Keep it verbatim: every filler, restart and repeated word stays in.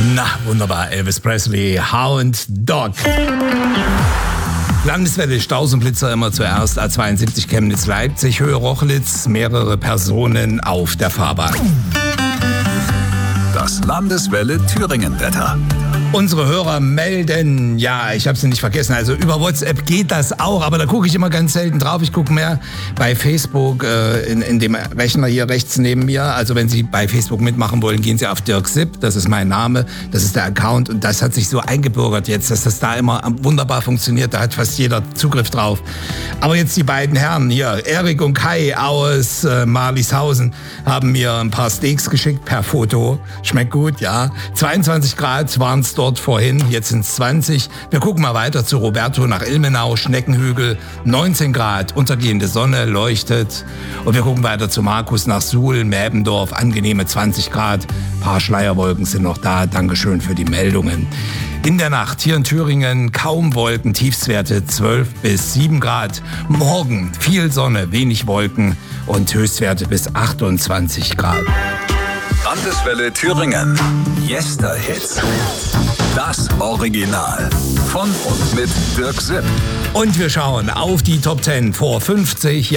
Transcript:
Na, wunderbar. Elvis Presley, Hound Dog. Landeswelle, Stausenblitzer immer zuerst. A zweiundsiebzig Chemnitz-Leipzig, Höhe Rochlitz, mehrere Personen auf der Fahrbahn. Das Landeswelle Thüringen-Wetter. Unsere Hörer melden, ja, ich habe sie nicht vergessen, also über WhatsApp geht das auch, aber da gucke ich immer ganz selten drauf. Ich gucke mehr bei Facebook, äh, in, in dem Rechner hier rechts neben mir. Also wenn Sie bei Facebook mitmachen wollen, gehen Sie auf Dirk Sipp, das ist mein Name, das ist der Account und das hat sich so eingebürgert jetzt, dass das da immer wunderbar funktioniert, da hat fast jeder Zugriff drauf. Aber jetzt die beiden Herren hier, Erik und Kai aus äh, Marlieshausen, haben mir ein paar Steaks geschickt per Foto, schmeckt gut, ja. zweiundzwanzig Grad waren es dort vorhin, jetzt sind es zwanzig. Wir gucken mal weiter zu Roberto nach Ilmenau, Schneckenhügel, neunzehn Grad, untergehende Sonne, leuchtet. Und wir gucken weiter zu Markus nach Suhl, Mäbendorf, angenehme zwanzig Grad. Ein paar Schleierwolken sind noch da, Dankeschön für die Meldungen. In der Nacht hier in Thüringen kaum Wolken, Tiefstwerte zwölf bis sieben Grad. Morgen viel Sonne, wenig Wolken und Höchstwerte bis achtundzwanzig Grad. Landeswelle Thüringen. Yester-Hits. Das Original. Von und mit Dirk Sipp. Und wir schauen auf die Top zehn vor fünfzig Jahren.